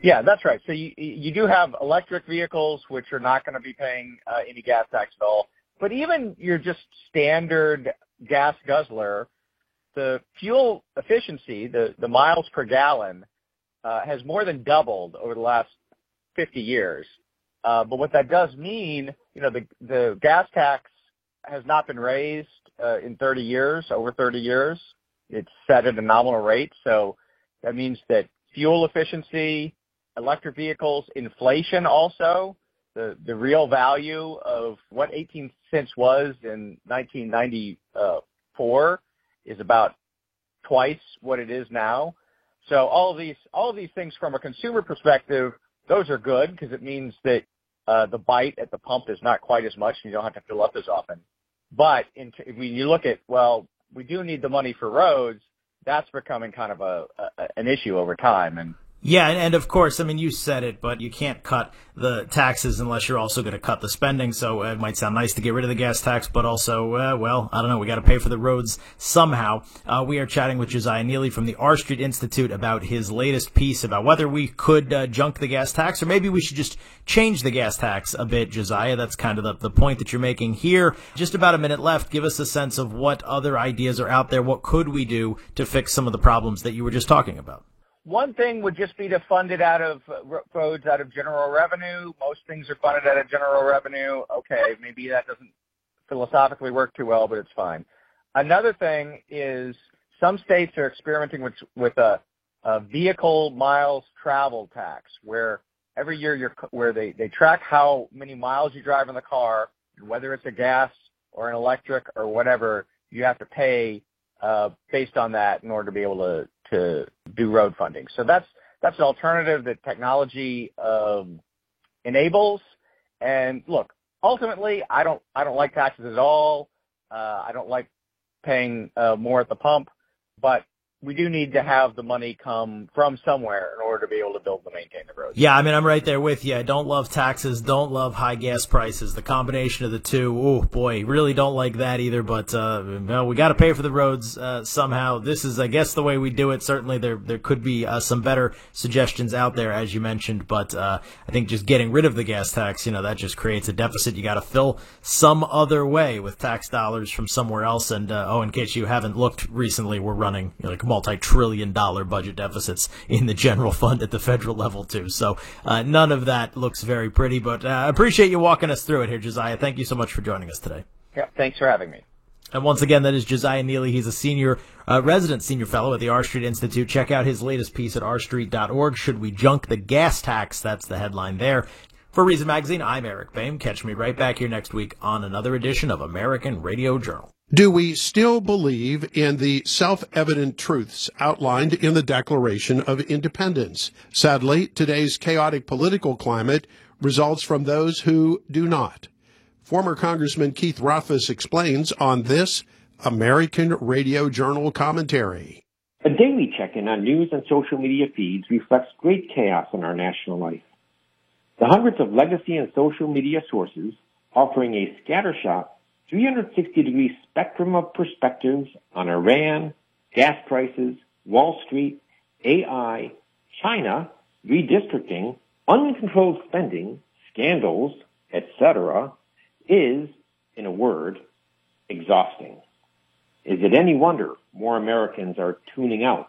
Yeah, that's right. So you do have electric vehicles, which are not going to be paying any gas tax at all. But even your just standard gas guzzler, the fuel efficiency, the miles per gallon, has more than doubled over the last 50 years. But what that does mean, the gas tax has not been raised in 30 years, over 30 years. It's set at a nominal rate. So that means that fuel efficiency, electric vehicles, inflation also, the real value of what 18 cents was in 1994 is about twice what it is now. So all of these things from a consumer perspective, those are good because it means that the bite at the pump is not quite as much and you don't have to fill up as often. But when you look at, well, we do need the money for roads, that's becoming kind of an issue over time. And yeah, and of course, I mean, you said it, but you can't cut the taxes unless you're also going to cut the spending. So it might sound nice to get rid of the gas tax, but also, well, I don't know, we got to pay for the roads somehow. We are chatting with Josiah Neely from the R Street Institute about his latest piece about whether we could junk the gas tax, or maybe we should just change the gas tax a bit, Josiah. That's kind of the point that you're making here. Just about a minute left. Give us a sense of what other ideas are out there. What could we do to fix some of the problems that you were just talking about? One thing would just be to fund it out of roads, out of general revenue. Most things are funded out of general revenue. Okay, maybe that doesn't philosophically work too well, but it's fine. Another thing is some states are experimenting with a vehicle miles travel tax, where every year where they track how many miles you drive in the car, and whether it's a gas or an electric or whatever, you have to pay based on that in order to be able to do road funding. So that's an alternative that technology enables. And look, ultimately, I don't like taxes at all. I don't like paying more at the pump, but we do need to have the money come from somewhere in order to be able to build and maintain the roads. Yeah, I mean, I'm right there with you. I don't love taxes, don't love high gas prices. The combination of the two, oh boy, really don't like that either. But well, we got to pay for the roads somehow. This is, I guess, the way we do it. Certainly, there could be some better suggestions out there, as you mentioned. But I think just getting rid of the gas tax, that just creates a deficit. You got to fill some other way with tax dollars from somewhere else. And in case you haven't looked recently, we're running like multi-trillion-dollar budget deficits in the general fund at the federal level, too. So none of that looks very pretty, but I appreciate you walking us through it here, Josiah. Thank you so much for joining us today. Yeah, thanks for having me. And once again, that is Josiah Neely. He's a resident senior fellow at the R Street Institute. Check out his latest piece at rstreet.org. Should we junk the gas tax? That's the headline there. For Reason Magazine, I'm Eric Boehm. Catch me right back here next week on another edition of American Radio Journal. Do we still believe in the self-evident truths outlined in the Declaration of Independence? Sadly, today's chaotic political climate results from those who do not. Former Congressman Keith Rothfus explains on this American Radio Journal commentary. A daily check-in on news and social media feeds reflects great chaos in our national life. The hundreds of legacy and social media sources offering a scattershot 360-degree spectrum of perspectives on Iran, gas prices, Wall Street, AI, China, redistricting, uncontrolled spending, scandals, etc., is, in a word, exhausting. Is it any wonder more Americans are tuning out?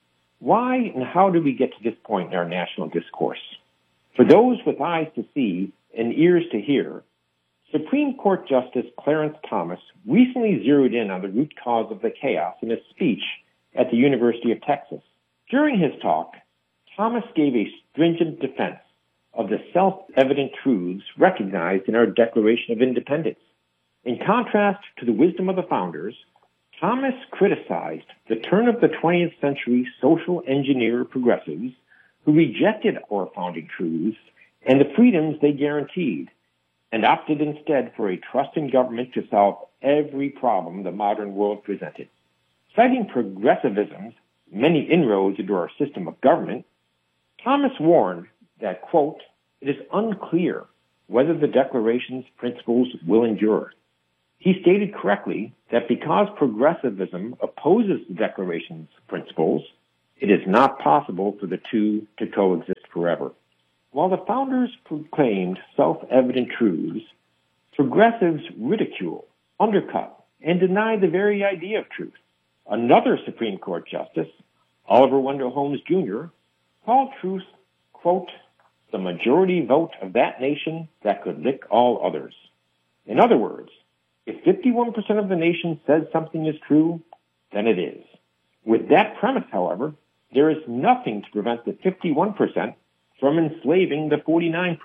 Why and how did we get to this point in our national discourse? For those with eyes to see and ears to hear, Supreme Court Justice Clarence Thomas recently zeroed in on the root cause of the chaos in a speech at the University of Texas. During his talk, Thomas gave a stringent defense of the self-evident truths recognized in our Declaration of Independence. In contrast to the wisdom of the founders, Thomas criticized the turn of the 20th century social engineer progressives who rejected our founding truths and the freedoms they guaranteed, and opted instead for a trust in government to solve every problem the modern world presented. Citing progressivism's many inroads into our system of government, Thomas warned that, quote, it is unclear whether the Declaration's principles will endure. He stated correctly that because progressivism opposes the Declaration's principles, it is not possible for the two to coexist forever. forever. While the founders proclaimed self-evident truths, progressives ridicule, undercut, and deny the very idea of truth. Another Supreme Court Justice, Oliver Wendell Holmes Jr., called truth, quote, the majority vote of that nation that could lick all others. In other words, if 51% of the nation says something is true, then it is. With that premise, however, there is nothing to prevent the 51% from enslaving the 49%.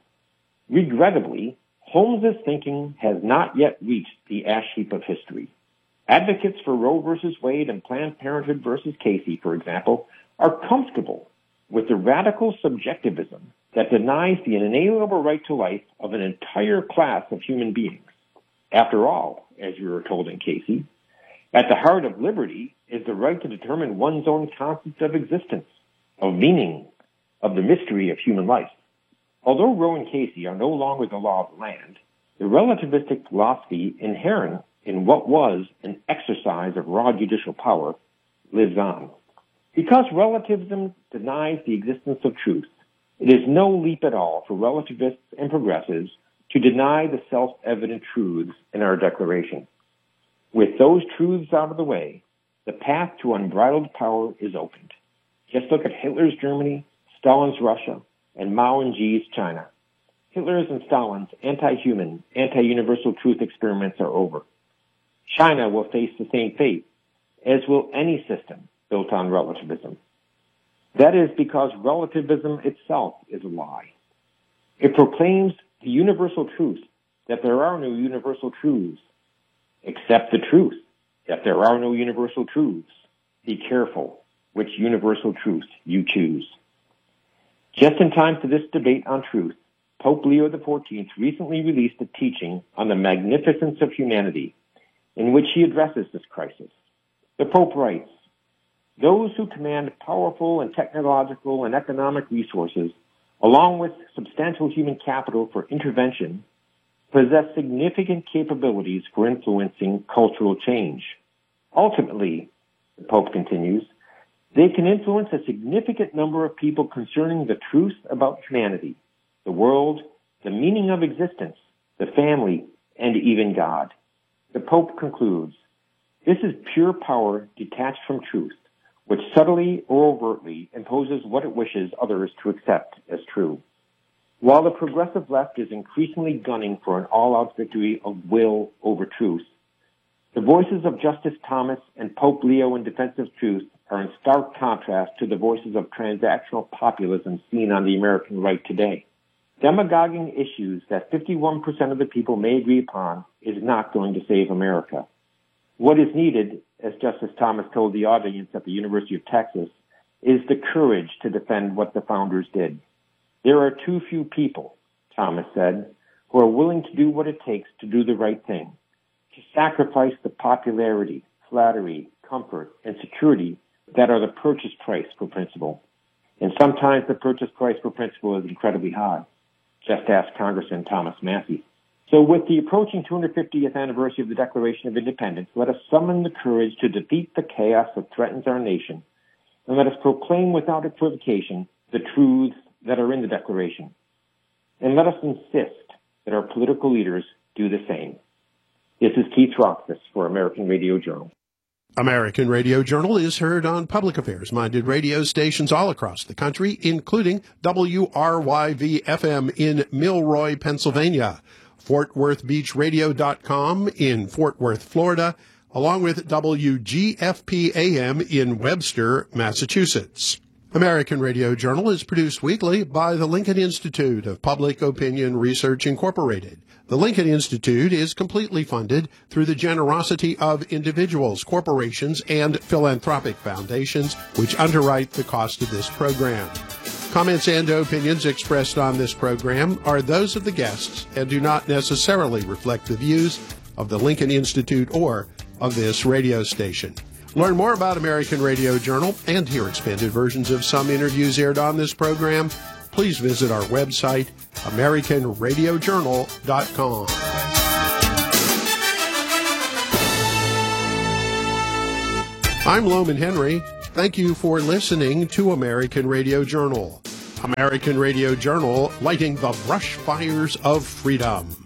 Regrettably, Holmes's thinking has not yet reached the ash heap of history. Advocates for Roe versus Wade and Planned Parenthood versus Casey, for example, are comfortable with the radical subjectivism that denies the inalienable right to life of an entire class of human beings. After all, as we were told in Casey, at the heart of liberty is the right to determine one's own concept of existence, of meaning, of the mystery of human life. Although Roe and Casey are no longer the law of the land, the relativistic philosophy inherent in what was an exercise of raw judicial power lives on. Because relativism denies the existence of truth, it is no leap at all for relativists and progressives to deny the self-evident truths in our Declaration. With those truths out of the way, the path to unbridled power is opened. Just look at Hitler's Germany, Stalin's Russia, and Mao and Xi's China. Hitler's and Stalin's anti-human, anti-universal truth experiments are over. China will face the same fate, as will any system built on relativism. That is because relativism itself is a lie. It proclaims the universal truth that there are no universal truths. Accept the truth that there are no universal truths. Be careful which universal truth you choose. Just in time for this debate on truth, Pope Leo XIV recently released a teaching on the magnificence of humanity, in which he addresses this crisis. The Pope writes, "Those who command powerful and technological and economic resources, along with substantial human capital for intervention, possess significant capabilities for influencing cultural change. Ultimately," the Pope continues, "they can influence a significant number of people concerning the truth about humanity, the world, the meaning of existence, the family, and even God." The Pope concludes, "This is pure power detached from truth, which subtly or overtly imposes what it wishes others to accept as true." While the progressive left is increasingly gunning for an all-out victory of will over truth, the voices of Justice Thomas and Pope Leo in defense of truth are in stark contrast to the voices of transactional populism seen on the American right today. Demagoguing issues that 51% of the people may agree upon is not going to save America. What is needed, as Justice Thomas told the audience at the University of Texas, is the courage to defend what the founders did. "There are too few people," Thomas said, "who are willing to do what it takes to do the right thing, to sacrifice the popularity, flattery, comfort, and security that are the purchase price for principle. And sometimes the purchase price for principle is incredibly high. Just ask Congressman Thomas Massie." So with the approaching 250th anniversary of the Declaration of Independence, let us summon the courage to defeat the chaos that threatens our nation, and let us proclaim without equivocation the truths that are in the Declaration. And let us insist that our political leaders do the same. This is Keith Rothfuss for American Radio Journal. American Radio Journal is heard on public affairs-minded radio stations all across the country, including WRYV-FM in Milroy, Pennsylvania, FortWorthBeachRadio.com in Fort Worth, Florida, along with WGFP-AM in Webster, Massachusetts. American Radio Journal is produced weekly by the Lincoln Institute of Public Opinion Research, Incorporated. The Lincoln Institute is completely funded through the generosity of individuals, corporations, and philanthropic foundations, which underwrite the cost of this program. Comments and opinions expressed on this program are those of the guests and do not necessarily reflect the views of the Lincoln Institute or of this radio station. Learn more about American Radio Journal and hear expanded versions of some interviews aired on this program. Please visit our website, AmericanRadioJournal.com. I'm Loman Henry. Thank you for listening to American Radio Journal. American Radio Journal, lighting the brush fires of freedom.